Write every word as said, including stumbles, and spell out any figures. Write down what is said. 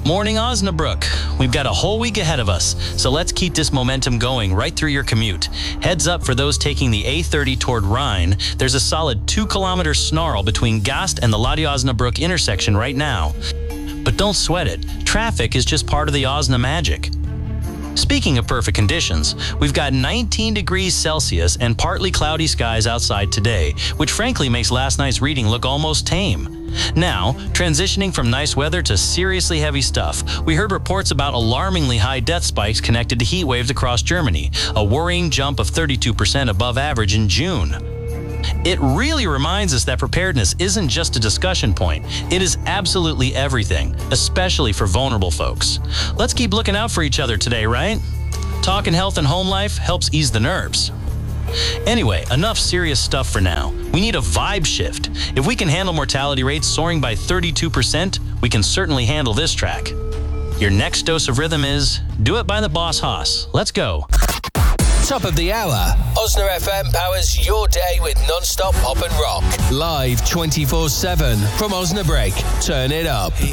Morning Osnabrück. We've got a whole week ahead of us, so let's keep this momentum going right through your commute. Heads up for those taking the A thirty toward Rhine. There's a solid two-kilometer snarl between Gast and the Ladi Osnabrück intersection right now. But don't sweat it. Traffic is just part of the Osna magic. Speaking of perfect conditions, we've got nineteen degrees Celsius and partly cloudy skies outside today, which frankly makes last night's reading look almost tame. Now, transitioning from nice weather to seriously heavy stuff, we heard reports about alarmingly high death spikes connected to heat waves across Germany, a worrying jump of thirty-two percent above average in June. It really reminds us that preparedness isn't just a discussion point. It is absolutely everything, especially for vulnerable folks. Let's keep looking out for each other today, right? Talking health and home life helps ease the nerves. Anyway, enough serious stuff for now. We need a vibe shift. If we can handle mortality rates soaring by thirty-two percent, we can certainly handle this track. Your next dose of rhythm is Do It by the Boss Haas. Let's go. Top of the hour. Osna F M powers your day with non-stop pop and rock. Live twenty-four seven from Osnabrück. Turn it up.